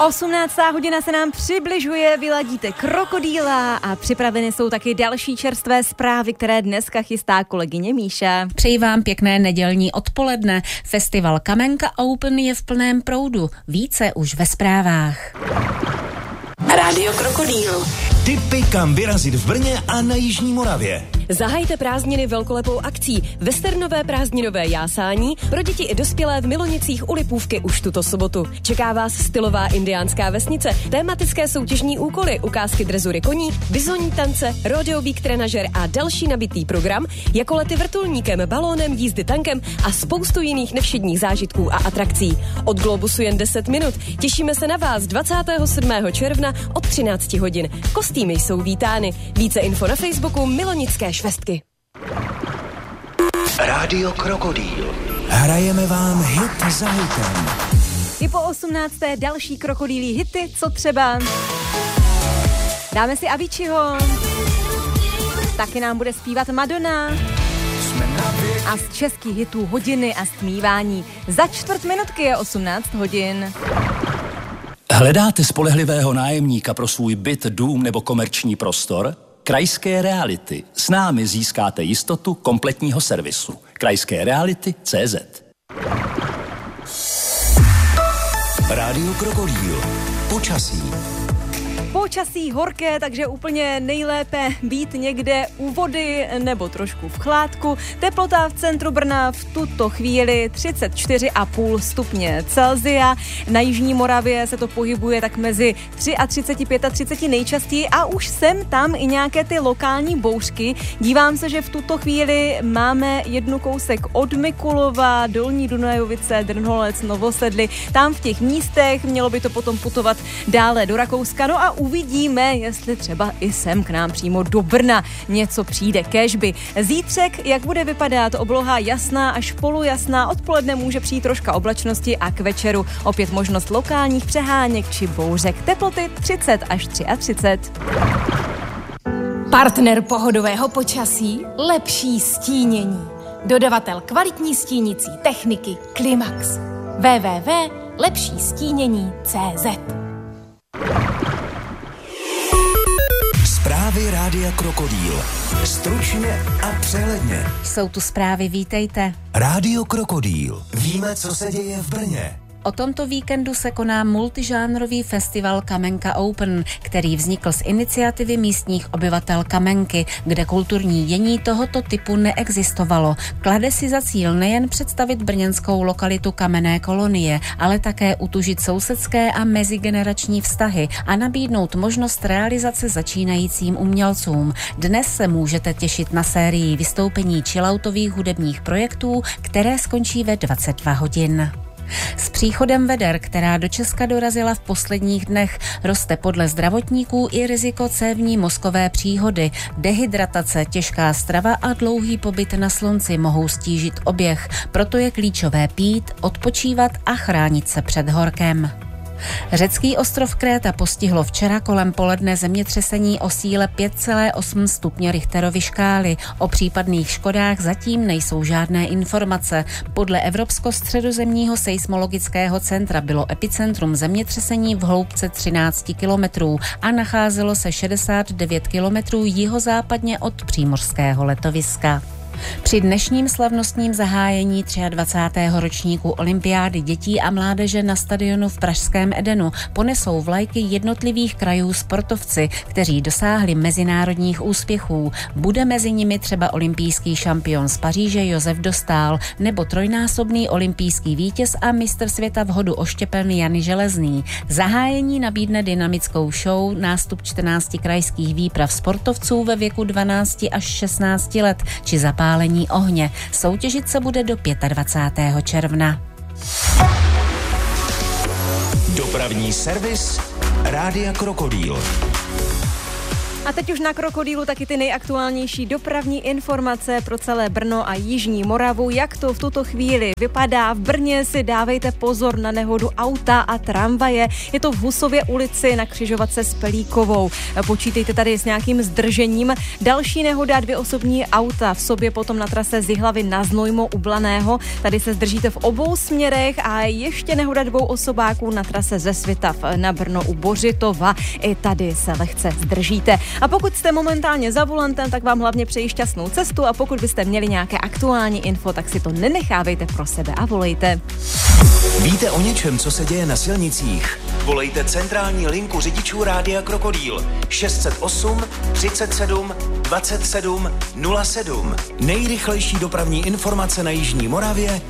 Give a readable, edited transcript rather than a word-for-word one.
18. hodina se nám přibližuje, vyladíte Krokodýla a připraveny jsou taky další čerstvé zprávy, které dneska chystá kolegyně Míša. Přeji vám pěkné nedělní odpoledne. Festival Kamenka Open je v plném proudu. Více už ve zprávách. Rádio Krokodýl. Tipy, kam vyrazit v Brně a na Jižní Moravě. Zahajte prázdniny velkolepou akcí Westernové prázdninové jásání pro děti i dospělé v Milonicích u Lipůvky už tuto sobotu. Čeká vás stylová indiánská vesnice, tematické soutěžní úkoly, ukázky drezury koní, bizonní tance, rodeobík trenažer a další nabitý program, jako lety vrtulníkem, balónem, jízdy tankem a spoustu jiných nevšedních zážitků a atrakcí. Od Globusu jen 10 minut. Těšíme se na vás 27. června od 13 hodin. Kostýmy jsou vítány. Více info na Facebooku Milonické švestky. Rádio Krokodýl. Hrajeme vám hit za hitem. I po 18. další krokodýlí hity, co třeba? Dáme si Aviciiho. Taky nám bude zpívat Madonna. A z českých hitů Hodiny a stmívání. Za čtvrt minutky je 18 hodin. Hledáte spolehlivého nájemníka pro svůj byt, dům nebo komerční prostor? Krajské Reality. S námi získáte jistotu kompletního servisu. Krajské Reality.cz. Rádio Krokodýl. Počasí. Počasí horké, takže úplně nejlépe být někde u vody nebo trošku v chládku. Teplota v centru Brna v tuto chvíli 34,5 stupně Celsia. Na Jižní Moravě se to pohybuje tak mezi 33, 35 nejčastěji a už sem tam i nějaké ty lokální bouřky. Dívám se, že v tuto chvíli máme jednu kousek od Mikulova, Dolní Dunajovice, Drnholec, Novosedly. Tam v těch místech mělo by to potom putovat dále do Rakouska. No a uvidíme, jestli třeba i sem k nám přímo do Brna něco přijde. Kéžby. Zítřek, jak bude vypadat? Obloha jasná až polojasná, odpoledne může přijít troška oblačnosti a k večeru opět možnost lokálních přeháněk či bouřek. Teploty 30 až 33. Partner pohodového počasí, lepší stínění. Dodavatel kvalitní stínicí techniky Klimax. www.lepšístínění.cz. Zprávy Rádia Krokodýl. Stručně a přehledně. Jsou tu zprávy, vítejte. Rádio Krokodýl. Víme, co se děje v Brně. O tomto víkendu se koná multižánrový festival Kamenka Open, který vznikl z iniciativy místních obyvatel Kamenky, kde kulturní dění tohoto typu neexistovalo. Klade si za cíl nejen představit brněnskou lokalitu kamenné kolonie, ale také utužit sousedské a mezigenerační vztahy a nabídnout možnost realizace začínajícím umělcům. Dnes se můžete těšit na sérii vystoupení chilloutových hudebních projektů, které skončí ve 22 hodin. S příchodem veder, která do Česka dorazila v posledních dnech, roste podle zdravotníků i riziko cévní mozkové příhody. Dehydratace, těžká strava a dlouhý pobyt na slunci mohou stížit oběh, proto je klíčové pít, odpočívat a chránit se před horkem. Řecký ostrov Kréta postihlo včera kolem poledne zemětřesení o síle 5,8 stupně Richterovy škály. O případných škodách zatím nejsou žádné informace. Podle Evropsko-středozemního seismologického centra bylo epicentrum zemětřesení v hloubce 13 kilometrů a nacházelo se 69 kilometrů jihozápadně od přímořského letoviska. Při dnešním slavnostním zahájení 23. ročníku olympiády dětí a mládeže na stadionu v pražském Edenu ponesou vlajky jednotlivých krajů sportovci, kteří dosáhli mezinárodních úspěchů. Bude mezi nimi třeba olympijský šampion z Paříže Josef Dostál nebo trojnásobný olympijský vítěz a mistr světa v hodu oštěpen Jan Železný. Zahájení nabídne dynamickou show, nástup 14 krajských výprav sportovců ve věku 12 až 16 let či zapálení ohně. Soutěžit se bude do 25. června. Dopravní servis Rádia Krokodýl. A teď už na Krokodýlu taky ty nejaktuálnější dopravní informace pro celé Brno a jižní Moravu. Jak to v tuto chvíli vypadá? V Brně si dávejte pozor na nehodu auta a tramvaje. Je to v Husově ulici na křižovatce s Pelíkovou. Počítejte tady s nějakým zdržením. Další nehoda, 2 osobní auta v sobě potom na trase z Jihlavy na Znojmo u Blaného. Tady se zdržíte v obou směrech a ještě nehoda 2 osobáků na trase ze Svitav na Brno u Bořitova. I tady se lehce zdržíte. A pokud jste momentálně za volantem, tak vám hlavně přeji šťastnou cestu a pokud byste měli nějaké aktuální info, tak si to nenechávejte pro sebe a volejte. Víte o něčem, co se děje na silnicích? Volejte centrální linku řidičů Rádia Krokodýl 608 37 27 07. Nejrychlejší dopravní informace na jižní Moravě